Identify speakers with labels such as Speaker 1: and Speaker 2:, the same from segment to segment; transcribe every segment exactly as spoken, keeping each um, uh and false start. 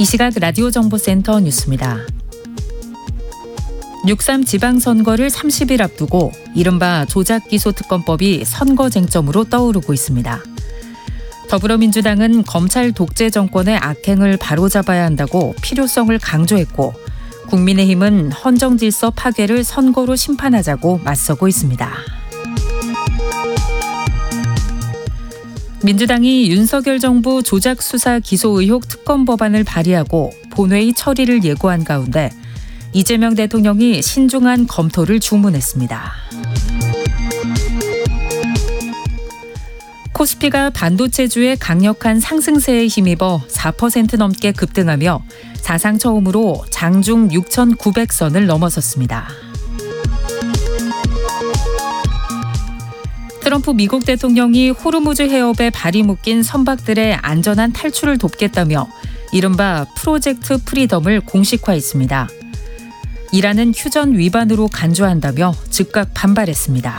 Speaker 1: 이 시각 라디오 정보센터 뉴스입니다. 육삼 지방선거를 삼십 일 앞두고 이른바 조작기소특검법이 선거 쟁점으로 떠오르고 있습니다. 더불어민주당은 검찰 독재 정권의 악행을 바로잡아야 한다고 필요성을 강조했고, 국민의힘은 헌정질서 파괴를 선거로 심판하자고 맞서고 있습니다. 민주당이 윤석열 정부 조작수사 기소 의혹 특검 법안을 발의하고 본회의 처리를 예고한 가운데 이재명 대통령이 신중한 검토를 주문했습니다. 코스피가 반도체주의 강력한 상승세에 힘입어 사 퍼센트 넘게 급등하며 사상 처음으로 장중 육천구백 선을 넘어섰습니다. 트럼프 미국 대통령이 호르무즈 해협에 발이 묶인 선박들의 안전한 탈출을 돕겠다며 이른바 프로젝트 프리덤을 공식화했습니다. 이란은 휴전 위반으로 간주한다며 즉각 반발했습니다.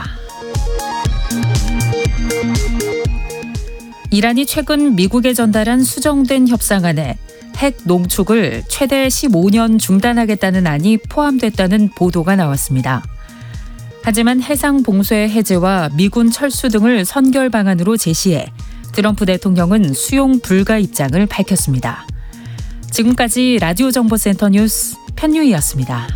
Speaker 1: 이란이 최근 미국에 전달한 수정된 협상안에 핵 농축을 최대 십오 년 중단하겠다는 안이 포함됐다는 보도가 나왔습니다. 하지만 해상 봉쇄 해제와 미군 철수 등을 선결 방안으로 제시해 트럼프 대통령은 수용 불가 입장을 밝혔습니다. 지금까지 라디오 정보센터 뉴스 편유희였습니다.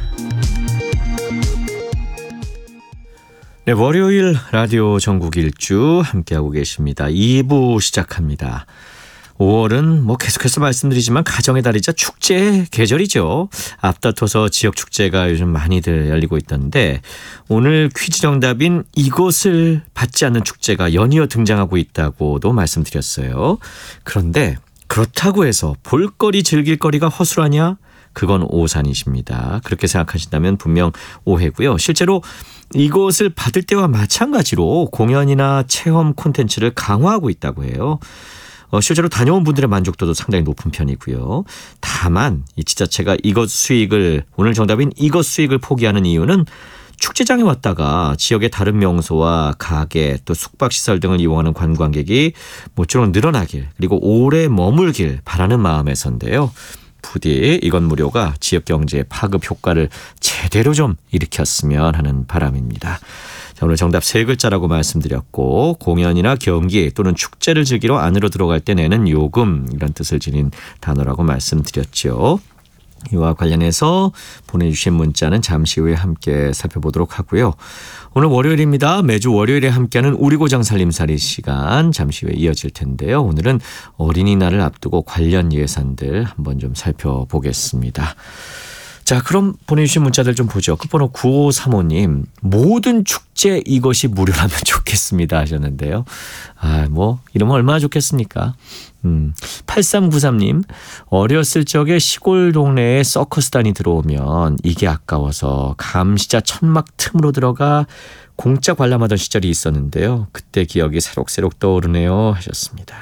Speaker 2: 네, 월요일 라디오 전국 일주 함께하고 계십니다. 이 부 시작합니다. 오월은 뭐 계속해서 말씀드리지만 가정의 달이자 축제 계절이죠. 앞다퉈서 지역 축제가 요즘 많이들 열리고 있던데, 오늘 퀴즈 정답인 이것을 받지 않는 축제가 연이어 등장하고 있다고도 말씀드렸어요. 그런데 그렇다고 해서 볼거리 즐길거리가 허술하냐? 그건 오산이십니다. 그렇게 생각하신다면 분명 오해고요. 실제로 이것을 받을 때와 마찬가지로 공연이나 체험 콘텐츠를 강화하고 있다고 해요. 어, 실제로 다녀온 분들의 만족도도 상당히 높은 편이고요. 다만 이 지자체가 이것 수익을, 오늘 정답인 이것 수익을 포기하는 이유는 축제장에 왔다가 지역의 다른 명소와 가게 또 숙박시설 등을 이용하는 관광객이 모쪼록 늘어나길, 그리고 오래 머물길 바라는 마음에서인데요. 부디 이건 무료가 지역 경제의 파급 효과를 제대로 좀 일으켰으면 하는 바람입니다. 자, 오늘 정답 세 글자라고 말씀드렸고, 공연이나 경기 또는 축제를 즐기러 안으로 들어갈 때 내는 요금, 이런 뜻을 지닌 단어라고 말씀드렸죠. 이와 관련해서 보내주신 문자는 잠시 후에 함께 살펴보도록 하고요. 오늘 월요일입니다. 매주 월요일에 함께하는 우리 고장 살림살이 시간 잠시 후에 이어질 텐데요. 오늘은 어린이날을 앞두고 관련 예산들 한번 좀 살펴보겠습니다. 자, 그럼 보내주신 문자들 좀 보죠. 끝번호 구오삼오 님, 모든 축제 이것이 무료라면 좋겠습니다 하셨는데요. 아, 뭐 이러면 얼마나 좋겠습니까? 음, 팔삼구삼 님, 어렸을 적에 시골 동네에 서커스단이 들어오면 이게 아까워서 감시자 천막 틈으로 들어가 공짜 관람하던 시절이 있었는데요. 그때 기억이 새록새록 떠오르네요 하셨습니다.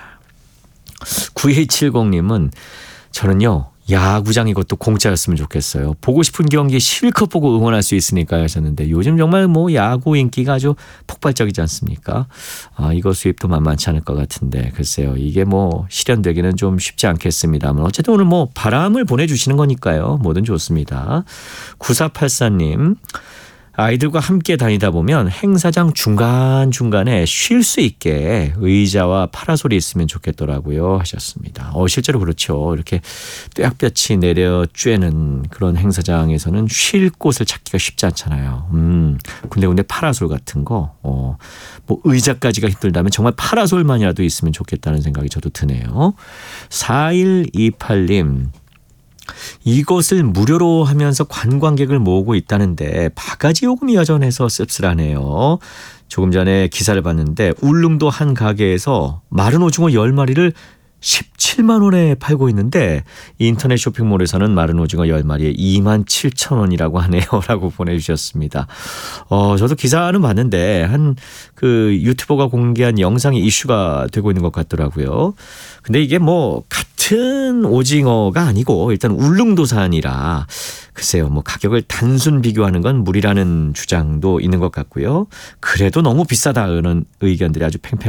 Speaker 2: 구이칠공 님은 저는요, 야구장 이것도 공짜였으면 좋겠어요. 보고 싶은 경기 실컷 보고 응원할 수 있으니까 하셨는데, 요즘 정말 뭐 야구 인기가 아주 폭발적이지 않습니까? 아, 이거 수입도 만만치 않을 것 같은데, 글쎄요, 이게 뭐 실현되기는 좀 쉽지 않겠습니다만 어쨌든 오늘 뭐 바람을 보내주시는 거니까요. 뭐든 좋습니다. 구사팔사 님, 아이들과 함께 다니다 보면 행사장 중간중간에 쉴 수 있게 의자와 파라솔이 있으면 좋겠더라고요 하셨습니다. 어, 실제로 그렇죠. 이렇게 떼약볕이 내려 쬐는 그런 행사장에서는 쉴 곳을 찾기가 쉽지 않잖아요. 음, 근데 근데 파라솔 같은 거, 어, 뭐 의자까지가 힘들다면 정말 파라솔만이라도 있으면 좋겠다는 생각이 저도 드네요. 사일이팔 님, 이것을 무료로 하면서 관광객을 모으고 있다는데 바가지 요금이 여전해서 씁쓸하네요. 조금 전에 기사를 봤는데 울릉도 한 가게에서 마른 오징어 열 마리를 십칠만 원에 팔고 있는데 인터넷 쇼핑몰에서는 마른 오징어 열 마리에 이만 칠천 원이라고 하네요 라고 보내주셨습니다. 어, 저도 기사는 봤는데 한 그 유튜버가 공개한 영상이 이슈가 되고 있는 것 같더라고요. 근데 이게 뭐 같은 오징어가 아니고 일단 울릉도산이라 글쎄요, 뭐 가격을 단순 비교하는 건 무리라는 주장도 있는 것 같고요. 그래도 너무 비싸다는 의견들이 아주 팽팽합니다.